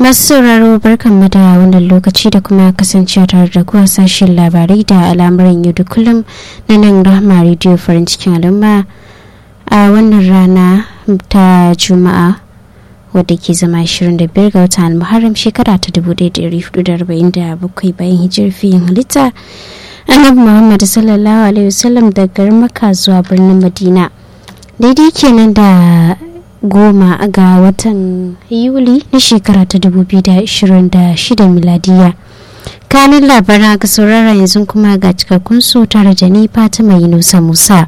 Masu sauraro barkanmu da wannan lokaci da kuma kasancewa tare da kuwa sashen labarai da al'amuran yau da kullum na nan Rahma Radio farin cikin al'umma a wannan rana ta Juma'a wadda ke zama 25 ga watan Muharram shekara ta 1447 bayan hijirfiyin halitta Annabi Muhammad sallallahu alaihi wasallam daga garin Makka zuwa birnin Madina. Daidai kenan da 10 ga watan Yuli na shekara ta 2026 miladiya. Kanin labaran ga saurara yanzu kuma ga cikakkun su tare da ni Fatima Yunusa Musa.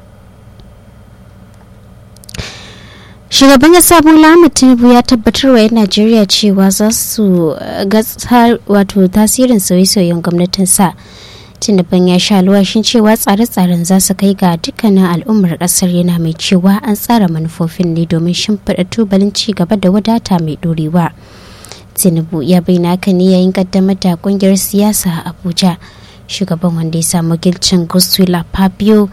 Shugaban kasa Bola Ahmed Tinubu ya tabbatar wa 'yan Najeriya cewa za su ga tasirin sauye-sauyen gwamnatinsa. Tinubu ya sha alwashin cewa tsare-tsaren za su kai ga dukkanin al'ummar kasar, yana mai cewa an tsara manufofin ne domin shimfiɗa tubalin ci gaba da wadata mai ɗorewa. Tinubu ya bayyana haka ne yayin kaddamar da kungiyar siyasa a Abuja. Shugaban wanda ya samu gilcin Godswill Fabio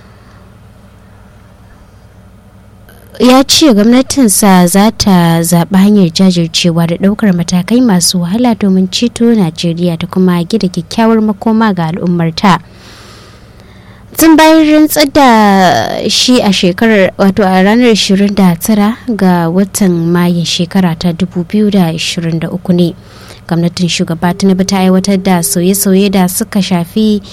ya ce gwamnatinsa za ta zaɓi hanyar jajircewa da ɗaukar matakai masu wahala domin ceto Najeriya da kuma gida kyakkyawar makoma ga al'ummarta. Tun bayan rantsar da shi a shekarar a ranar 29 ga watan Mayun shekara ta 2023 ne gwamnatin shugaba Tinubu ta aiwatar da sauye-sauye da suka shafi